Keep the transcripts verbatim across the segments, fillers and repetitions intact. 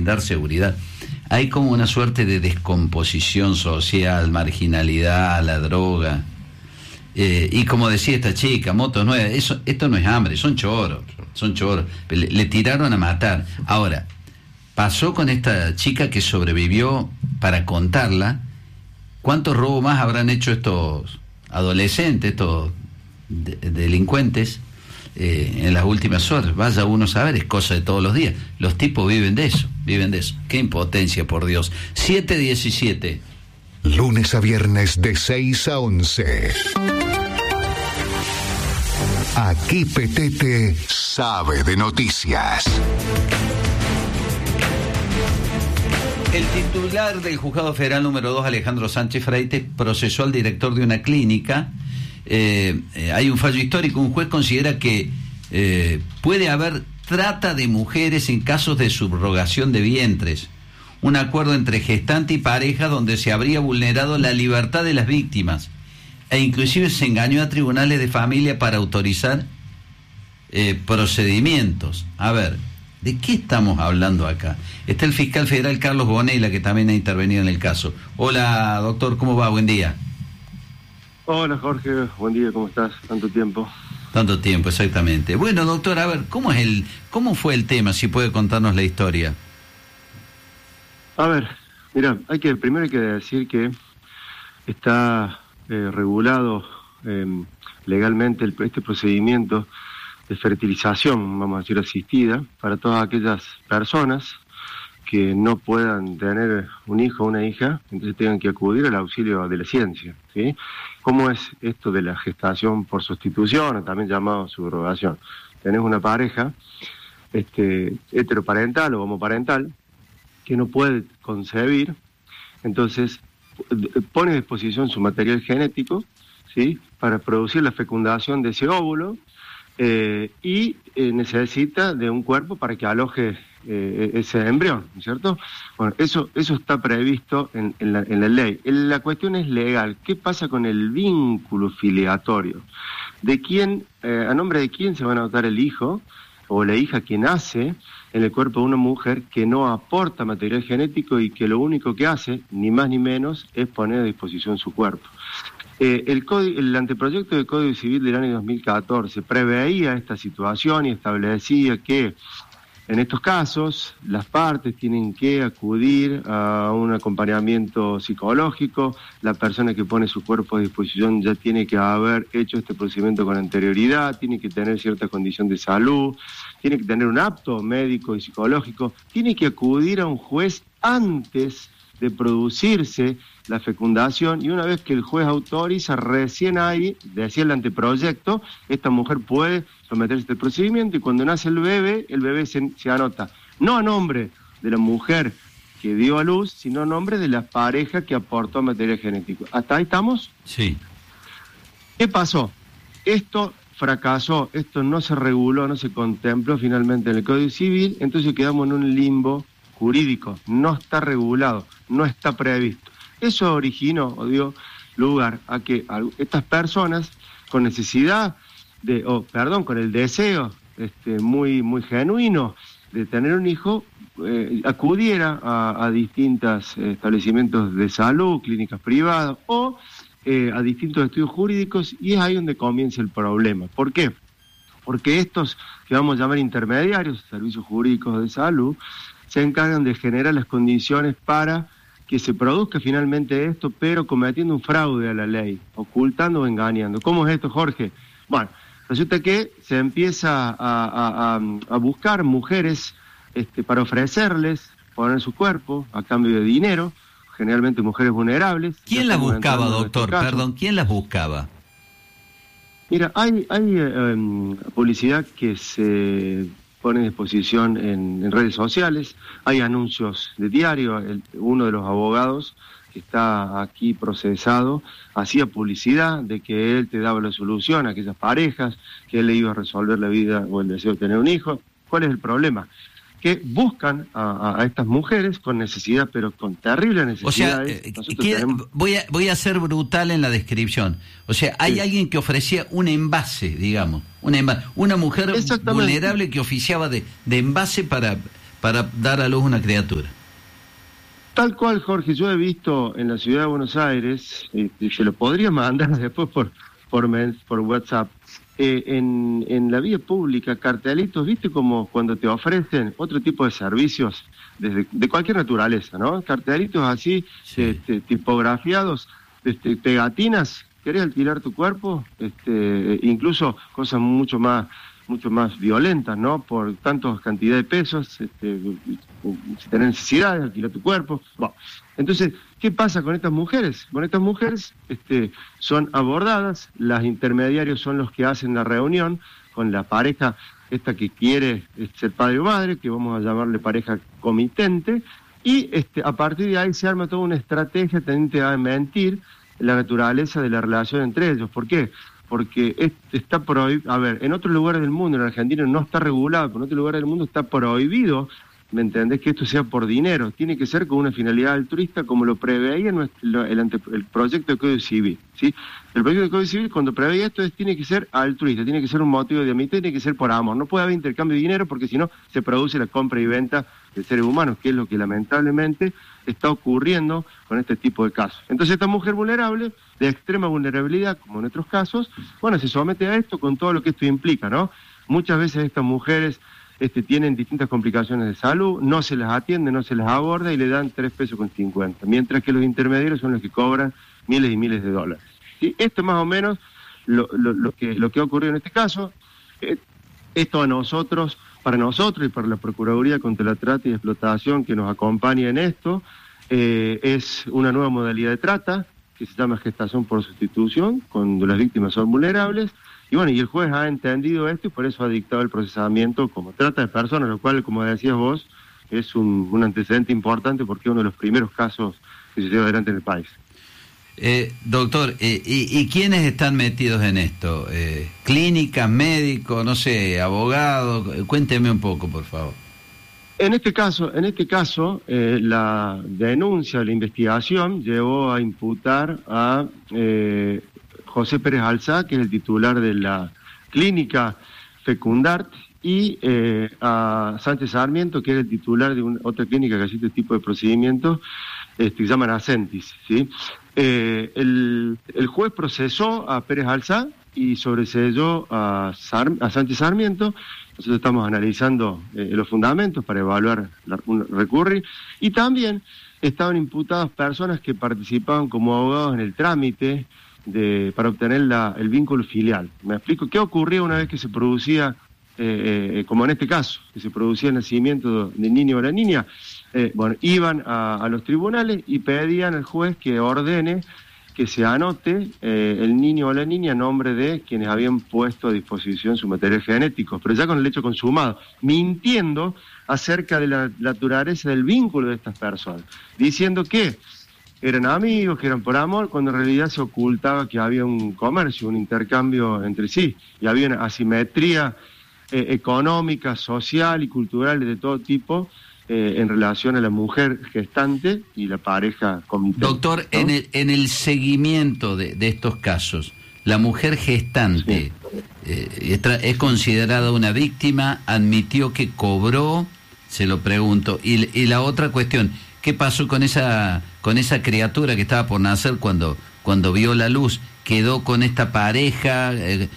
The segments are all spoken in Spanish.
brindar seguridad. Hay como una suerte de descomposición social, marginalidad, la droga. Eh, y como decía esta chica, motos nuevas, eso, esto no es hambre, son choros, son choros. Le, le tiraron a matar. Ahora, pasó con esta chica que sobrevivió para contarla. ¿Cuántos robos más habrán hecho estos adolescentes, estos de, delincuentes eh, en las últimas horas? Vaya uno a saber, es cosa de todos los días. Los tipos viven de eso, viven de eso. Qué impotencia, por Dios. siete diecisiete. Lunes a viernes de seis a once. Aquí Petete sabe de noticias. El titular del Juzgado Federal número dos, Alejandro Sánchez Freites, procesó al director de una clínica. Eh, eh, hay un fallo histórico. Un juez considera que eh, puede haber trata de mujeres en casos de subrogación de vientres. Un acuerdo entre gestante y pareja donde se habría vulnerado la libertad de las víctimas e inclusive se engañó a tribunales de familia para autorizar eh, procedimientos. A ver, ¿de qué estamos hablando acá? Está el fiscal federal Carlos Bonella, que también ha intervenido en el caso. Hola, doctor, ¿cómo va? Buen día. Hola, Jorge, buen día, ¿cómo estás? Tanto tiempo. Tanto tiempo, exactamente. Bueno, doctor, a ver, ¿cómo es el, cómo fue el tema? Si puede contarnos la historia. A ver, mira, hay que primero hay que decir que está eh, regulado eh, legalmente el, este procedimiento de fertilización, vamos a decir, asistida, para todas aquellas personas que no puedan tener un hijo o una hija, entonces tengan que acudir al auxilio de la ciencia, ¿sí? ¿Cómo es esto de la gestación por sustitución, o también llamado subrogación? Tenés una pareja este, heteroparental o homoparental que no puede concebir, entonces pone a disposición su material genético, ¿sí?, para producir la fecundación de ese óvulo, eh, y eh, necesita de un cuerpo para que aloje eh, ese embrión, ¿cierto? Bueno, eso eso está previsto en, en, la, en la ley. La cuestión es legal. ¿Qué pasa con el vínculo filiatorio? ¿De quién, eh, a nombre de quién se va a anotar el hijo o la hija que nace en el cuerpo de una mujer que no aporta material genético y que lo único que hace, ni más ni menos, es poner a disposición su cuerpo? Eh, el, código, el anteproyecto del Código Civil del año dos mil catorce preveía esta situación y establecía que en estos casos las partes tienen que acudir a un acompañamiento psicológico, la persona que pone su cuerpo a disposición ya tiene que haber hecho este procedimiento con anterioridad, tiene que tener cierta condición de salud, tiene que tener un apto médico y psicológico, tiene que acudir a un juez antes de producirse la fecundación, y una vez que el juez autoriza, recién ahí, decía el anteproyecto, esta mujer puede someterse a este procedimiento, y cuando nace el bebé, el bebé se, se anota, no a nombre de la mujer que dio a luz, sino a nombre de la pareja que aportó material genético. ¿Hasta ahí estamos? Sí. ¿Qué pasó? Esto fracasó, esto no se reguló, no se contempló finalmente en el Código Civil, entonces quedamos en un limbo jurídico, no está regulado, no está previsto. Eso originó, o dio lugar a que estas personas con necesidad de, o perdón, con el deseo este, muy, muy genuino de tener un hijo, eh, acudiera a, a distintos establecimientos de salud, clínicas privadas o eh, a distintos estudios jurídicos, y es ahí donde comienza el problema. ¿Por qué? Porque estos que vamos a llamar intermediarios, servicios jurídicos de salud, se encargan de generar las condiciones para que se produzca finalmente esto, pero cometiendo un fraude a la ley, ocultando o engañando. ¿Cómo es esto, Jorge? Bueno, resulta que se empieza a, a, a, a buscar mujeres este, para ofrecerles poner su cuerpo a cambio de dinero, generalmente mujeres vulnerables. ¿Quién las buscaba, doctor? Perdón, ¿quién las buscaba? Mira, hay, hay eh, publicidad que se pone a disposición en, en redes sociales, hay anuncios de diario. El, uno de los abogados que está aquí procesado hacía publicidad de que él te daba la solución a aquellas parejas, que él le iba a resolver la vida o el deseo de tener un hijo. ¿Cuál es el problema? Que buscan a, a estas mujeres con necesidad, pero con terrible necesidad. O sea, eh, tenemos... voy, a, voy a ser brutal en la descripción. O sea, hay sí. alguien que ofrecía un envase, digamos, un envase, una mujer vulnerable que oficiaba de, de envase para, para dar a luz una criatura. Tal cual, Jorge, yo he visto en la ciudad de Buenos Aires, eh, y se lo podría mandar después por por, mens, por WhatsApp, eh, en, en la vía pública, cartelitos, ¿viste? Como cuando te ofrecen otro tipo de servicios desde, de cualquier naturaleza, ¿no? Cartelitos así, sí. este, tipografiados, este, pegatinas, ¿querés alquilar tu cuerpo? Este, incluso cosas mucho más mucho más violentas, ¿no? Por tantas cantidad de pesos, este, si tenés necesidad de alquilar tu cuerpo. Bueno, entonces, ¿qué pasa con estas mujeres? Con estas mujeres este, son abordadas, los intermediarios son los que hacen la reunión con la pareja esta que quiere ser padre o madre, que vamos a llamarle pareja comitente, y este, a partir de ahí se arma toda una estrategia tendente a mentir la naturaleza de la relación entre ellos. ¿Por qué? Porque este está prohibido, a ver, en otros lugares del mundo, en Argentina no está regulado, pero en otros lugares del mundo está prohibido, ¿me entendés? Que esto sea por dinero, tiene que ser con una finalidad altruista como lo preveía nuestro, el, ante, el proyecto de Código Civil, ¿sí? El proyecto de Código Civil cuando preveía esto es, tiene que ser altruista, tiene que ser un motivo de amistad, tiene que ser por amor, no puede haber intercambio de dinero porque si no se produce la compra y venta de seres humanos, que es lo que lamentablemente está ocurriendo con este tipo de casos. Entonces esta mujer vulnerable, de extrema vulnerabilidad, como en otros casos, bueno, se somete a esto con todo lo que esto implica, ¿no? Muchas veces estas mujeres este, tienen distintas complicaciones de salud, no se las atiende, no se las aborda y le dan tres pesos con cincuenta, mientras que los intermediarios son los que cobran miles y miles de dólares. ¿Sí? Esto es más o menos lo, lo, lo, que, lo que ha ocurrido en este caso. Eh, esto a nosotros, para nosotros y para la Procuraduría contra la Trata y Explotación que nos acompaña en esto, eh, es una nueva modalidad de trata que se llama gestación por sustitución, cuando las víctimas son vulnerables. Y bueno, y el juez ha entendido esto y por eso ha dictado el procesamiento como trata de personas, lo cual, como decías vos, es un, un antecedente importante porque es uno de los primeros casos que se lleva adelante en el país. Eh, doctor, eh, y, ¿y quiénes están metidos en esto? Eh, ¿Clínicas, médicos, no sé, abogados? Cuénteme un poco, por favor. En este caso, en este caso, eh, la denuncia, la investigación llevó a imputar a eh, José Pérez Alzá, que es el titular de la clínica Fecundart, y eh, a Sánchez Sarmiento, que es el titular de una, otra clínica que hace este tipo de procedimientos, este, que se llaman Acentis, ¿sí? Eh, el, el juez procesó a Pérez Alzá y sobreseyó a, Sar, a Sánchez Sarmiento. Nosotros estamos analizando eh, los fundamentos para evaluar, la, un, recurrir, y también estaban imputadas personas que participaban como abogados en el trámite de, para obtener la, el vínculo filial. Me explico, ¿qué ocurría una vez que se producía, eh, eh, como en este caso, que se producía el nacimiento del niño o la niña? Eh, bueno, iban a, a los tribunales y pedían al juez que ordene que se anote eh, el niño o la niña a nombre de quienes habían puesto a disposición su material genético, pero ya con el hecho consumado, mintiendo acerca de la naturaleza del vínculo de estas personas, diciendo que eran amigos, que eran por amor, cuando en realidad se ocultaba que había un comercio, un intercambio entre sí, y había una asimetría eh, económica, social y cultural de todo tipo, Eh, en relación a la mujer gestante y la pareja comitente. Doctor, ¿no? en, el, en el seguimiento de, de estos casos, la mujer gestante sí. eh, es considerada una víctima, admitió que cobró, se lo pregunto, y, y la otra cuestión, ¿qué pasó con esa con esa criatura que estaba por nacer cuando, cuando vio la luz? ¿Quedó con esta pareja? Eh,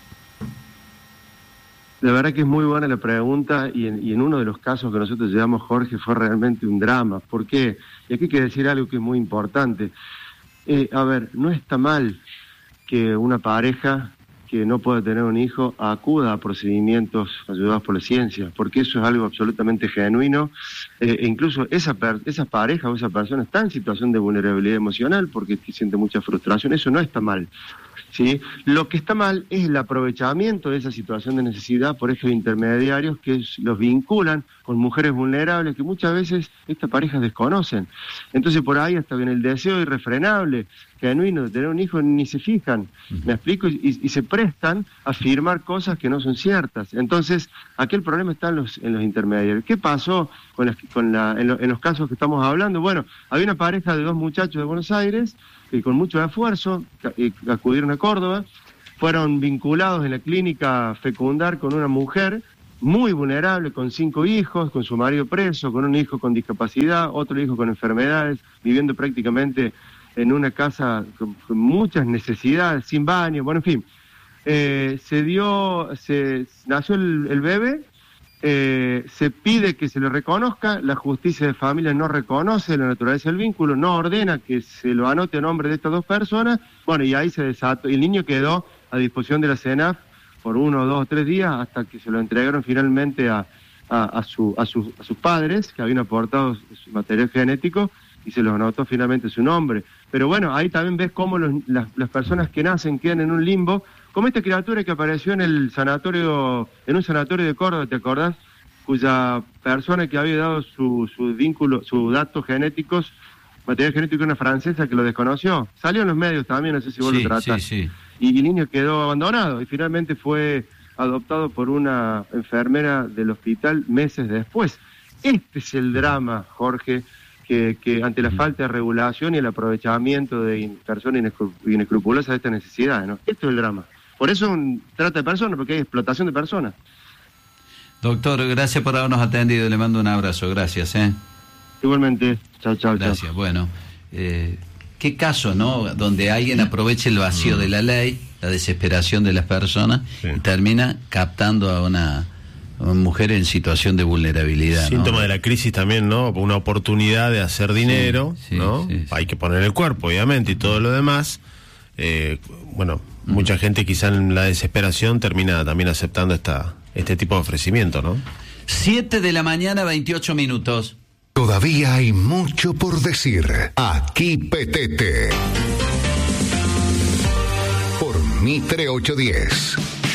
La verdad que es muy buena la pregunta y en, y en uno de los casos que nosotros llevamos, Jorge, fue realmente un drama. ¿Por qué? Y aquí hay que decir algo que es muy importante. Eh, a ver, no está mal que una pareja que no pueda tener un hijo acuda a procedimientos ayudados por la ciencia, porque eso es algo absolutamente genuino. Eh, e incluso esa, per, esa pareja o esa persona está en situación de vulnerabilidad emocional porque siente mucha frustración. Eso no está mal. ¿Sí? Lo que está mal es el aprovechamiento de esa situación de necesidad por estos intermediarios que los vinculan con mujeres vulnerables que muchas veces estas parejas desconocen. Entonces por ahí hasta viene el deseo irrefrenable, genuino de tener un hijo, ni se fijan, ¿me explico? Y, y se prestan a afirmar cosas que no son ciertas. Entonces aquí el problema está en los, en los intermediarios. ¿Qué pasó con las, con la, en, lo, en los casos que estamos hablando? Bueno, había una pareja de dos muchachos de Buenos Aires que con mucho esfuerzo acudieron a Córdoba, fueron vinculados en la clínica Fecundar con una mujer muy vulnerable, con cinco hijos, con su marido preso, con un hijo con discapacidad, otro hijo con enfermedades, viviendo prácticamente en una casa con, con muchas necesidades, sin baño, bueno, en fin. Eh, se dio, se nació el, el bebé, eh, se pide que se le reconozca, la justicia de familia no reconoce la naturaleza del vínculo, no ordena que se lo anote a nombre de estas dos personas, bueno, y ahí se desató, y el niño quedó a disposición de la CENAF por uno, dos o tres días, hasta que se lo entregaron finalmente a, a, a, su, a, sus, a sus padres, que habían aportado su material genético, y se los anotó finalmente su nombre. Pero bueno, ahí también ves cómo los, las, las personas que nacen quedan en un limbo, como esta criatura que apareció en el sanatorio, en un sanatorio de Córdoba, ¿te acordás? Cuya persona que había dado su, su vínculo, sus datos genéticos, material genético, una francesa que lo desconoció. Salió en los medios también, no sé si vos sí, lo tratás. Sí, sí. Y el niño quedó abandonado y finalmente fue adoptado por una enfermera del hospital meses después. Este es el drama, Jorge, que, que ante la falta de regulación y el aprovechamiento de personas inescru- inescrupulosas de estas necesidades, ¿no? Esto es el drama. Por eso un, trata de personas, porque hay explotación de personas. Doctor, gracias por habernos atendido, le mando un abrazo, gracias. ¿eh? Igualmente, chao, chao, Gracias, chao. bueno. Eh, qué caso, ¿no? Donde alguien aprovecha el vacío de la ley, la desesperación de las personas, sí, y termina captando a una, a una mujer en situación de vulnerabilidad. Síntoma, ¿no? de la crisis también, ¿no? Una oportunidad de hacer dinero, sí, sí, ¿no? Sí, sí. Hay que poner el cuerpo, obviamente, y todo lo demás. Eh, bueno, mm. mucha gente quizá en la desesperación termina también aceptando esta este tipo de ofrecimiento, ¿no? siete de la mañana, veintiocho minutos. Todavía hay mucho por decir. Aquí Petete. Por Mitre ochocientos diez.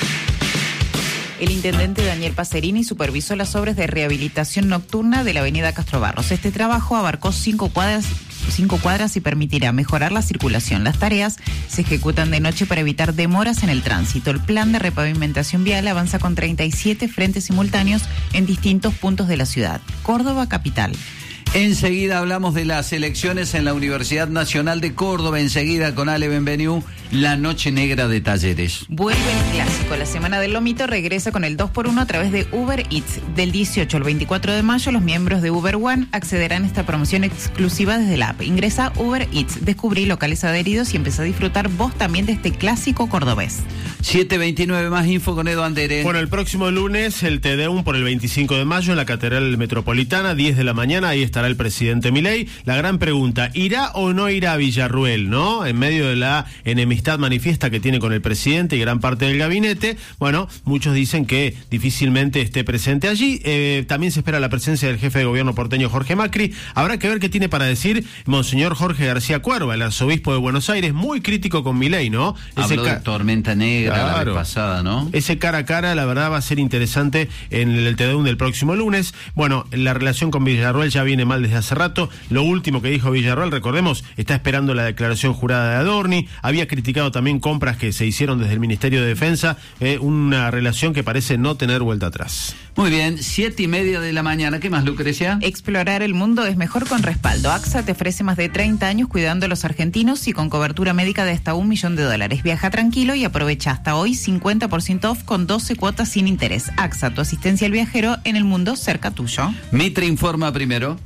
El intendente Daniel Pacerini supervisó las obras de rehabilitación nocturna de la avenida Castro Barros. Este trabajo abarcó cinco cuadras, cinco cuadras y permitirá mejorar la circulación. Las tareas se ejecutan de noche para evitar demoras en el tránsito. El plan de repavimentación vial avanza con treinta y siete frentes simultáneos en distintos puntos de la ciudad. Córdoba capital. Enseguida hablamos de las elecciones en la Universidad Nacional de Córdoba. Enseguida con Ale Benveniu, la noche negra de Talleres. Vuelve el clásico. La semana del Lomito regresa con el dos por uno a través de Uber Eats. Del dieciocho al veinticuatro de mayo, los miembros de Uber One accederán a esta promoción exclusiva desde la app. Ingresa a Uber Eats, descubrí locales adheridos y empezá a disfrutar vos también de este clásico cordobés. siete veintinueve, más info con Edu Andere. Bueno, el próximo lunes el Te Deum por el veinticinco de mayo en la Catedral Metropolitana, diez de la mañana, ahí estará el presidente Milei. La gran pregunta, ¿irá o no irá a Villarruel, no? En medio de la enemistad manifiesta que tiene con el presidente y gran parte del gabinete, bueno, muchos dicen que difícilmente esté presente allí. Eh, también se espera la presencia del jefe de gobierno porteño Jorge Macri. Habrá que ver qué tiene para decir Monseñor Jorge García Cuerva, el arzobispo de Buenos Aires, muy crítico con Milei, ¿no? Habló Ese ca- de tormenta negra claro, la vez pasada, ¿no? Ese cara a cara, la verdad, va a ser interesante en el Te Deum del próximo lunes. Bueno, la relación con Villarruel ya viene mal desde hace rato. Lo último que dijo Villarruel, recordemos, está esperando la declaración jurada de Adorni. Había criticado también compras que se hicieron desde el Ministerio de Defensa. Eh, una relación que parece no tener vuelta atrás. Muy bien, siete y media de la mañana. ¿Qué más, Lucrecia? Explorar el mundo es mejor con respaldo. AXA te ofrece más de treinta años cuidando a los argentinos y con cobertura médica de hasta un millón de dólares. Viaja tranquilo y aprovecha hasta hoy cincuenta por ciento off con doce cuotas sin interés. AXA, tu asistencia al viajero en el mundo cerca tuyo. Mitre informa primero.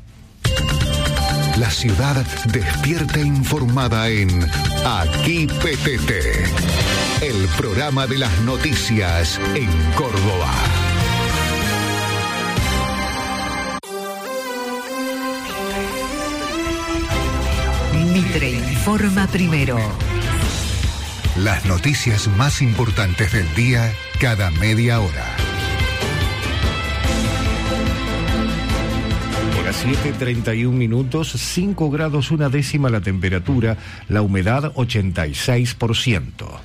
La ciudad despierta informada en Aquí Petete, el programa de las noticias en Córdoba. Mitre informa primero. Las noticias más importantes del día cada media hora. siete treinta y un minutos, cinco grados una décima la temperatura, la humedad ochenta y seis por ciento.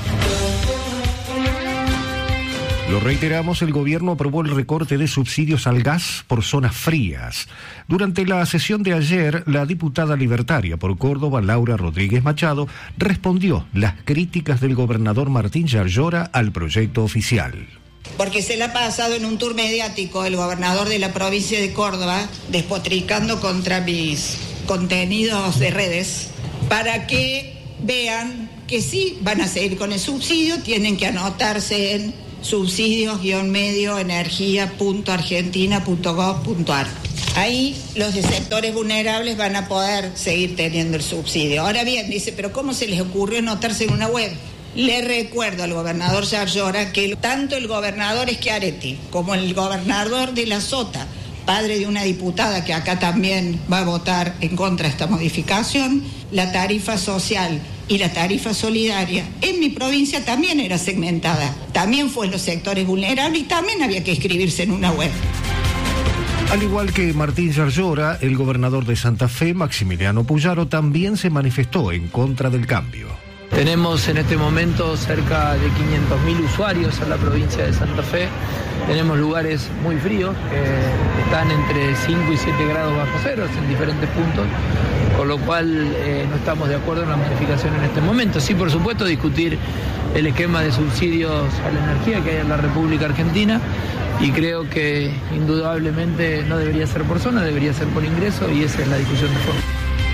Lo reiteramos, el gobierno aprobó el recorte de subsidios al gas por zonas frías. Durante la sesión de ayer, la diputada libertaria por Córdoba, Laura Rodríguez Machado, respondió las críticas del gobernador Martín Yarlora al proyecto oficial. Porque se le ha pasado en un tour mediático el gobernador de la provincia de Córdoba despotricando contra mis contenidos de redes para que vean que sí van a seguir con el subsidio, tienen que anotarse en subsidios-medio energía punto argentina punto gov punto ar. Ahí los de sectores vulnerables van a poder seguir teniendo el subsidio. Ahora bien, dice, pero ¿cómo se les ocurrió anotarse en una web? Le recuerdo al gobernador Yarlora que tanto el gobernador Schiaretti como el gobernador de la Sota, padre de una diputada que acá también va a votar en contra de esta modificación, la tarifa social y la tarifa solidaria en mi provincia también era segmentada, también fue en los sectores vulnerables y también había que inscribirse en una web. Al igual que Martín Yarlora, el gobernador de Santa Fe, Maximiliano Puyaro, también se manifestó en contra del cambio. Tenemos en este momento cerca de quinientos mil usuarios en la provincia de Santa Fe. Tenemos lugares muy fríos, que están entre cinco y siete grados bajo cero en diferentes puntos, con lo cual eh, no estamos de acuerdo en la modificación en este momento. Sí, por supuesto, discutir el esquema de subsidios a la energía que hay en la República Argentina, y creo que indudablemente no debería ser por zona, debería ser por ingreso, y esa es la discusión de fondo.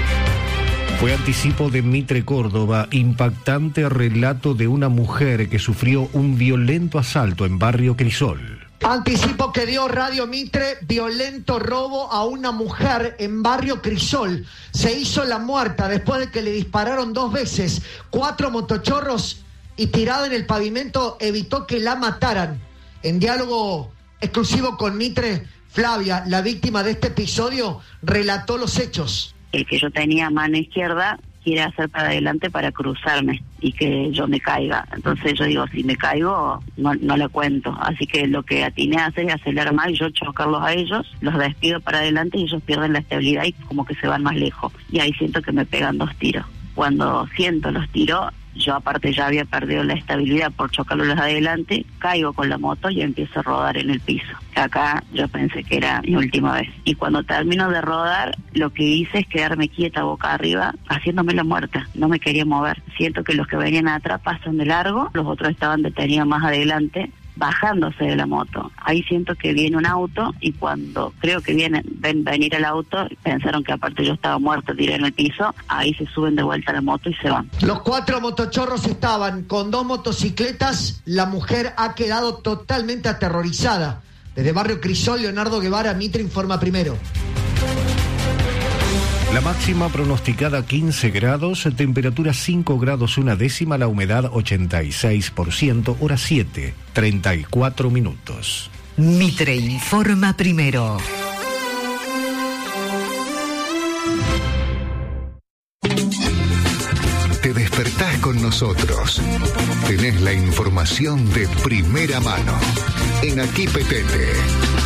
Fue anticipo de Mitre Córdoba, impactante relato de una mujer que sufrió un violento asalto en Barrio Crisol. Anticipo que dio Radio Mitre, violento robo a una mujer en Barrio Crisol. Se hizo la muerta después de que le dispararon dos veces, cuatro motochorros, y tirada en el pavimento evitó que la mataran. En diálogo exclusivo con Mitre, Flavia, la víctima de este episodio, relató los hechos. El que yo tenía mano izquierda quiere hacer para adelante para cruzarme y que yo me caiga. Entonces yo digo, si me caigo, no, no le cuento. Así que lo que atiné a hacer es acelerar más y yo chocarlos a ellos, los despido para adelante y ellos pierden la estabilidad y como que se van más lejos. Y ahí siento que me pegan dos tiros. Cuando siento los tiros, yo aparte ya había perdido la estabilidad por chocarlos adelante, caigo con la moto y empiezo a rodar en el piso. Acá yo pensé que era mi última vez. Y cuando termino de rodar, lo que hice es quedarme quieta boca arriba, haciéndome la muerta. No me quería mover. Siento que los que venían atrás pasan de largo, los otros estaban detenidos más adelante, bajándose de la moto. Ahí siento que viene un auto y cuando creo que vienen, ven venir el auto, pensaron que aparte yo estaba muerto, tiré en el piso, ahí se suben de vuelta a la moto y se van. Los cuatro motochorros estaban con dos motocicletas. La mujer ha quedado totalmente aterrorizada. Desde Barrio Crisol, Leonardo Guevara, Mitre informa primero. La máxima pronosticada quince grados, temperatura cinco grados una décima, la humedad ochenta y seis por ciento, hora siete, treinta y cuatro minutos. Mitre informa primero. Te despertás con nosotros. Tenés la información de primera mano. En Aquí Petete.